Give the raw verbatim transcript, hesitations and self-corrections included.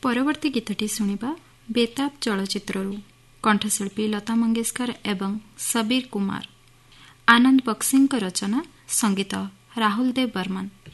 ପରବର୍ତ୍ତୀ ଗୀତଟି ଶୁଣିବା ବେତାବ ଚଳଚ୍ଚିତ୍ରରୁ। କଣ୍ଠଶିଳ୍ପୀ ଲତା ମଙ୍ଗେଶକର ଏବଂ ସବୀର କୁମାର। ଆନନ୍ଦ ବକ୍ସିଙ୍କ ରଚନା, ସଙ୍ଗୀତ ରାହୁଲ ଦେବ ବର୍ମନ।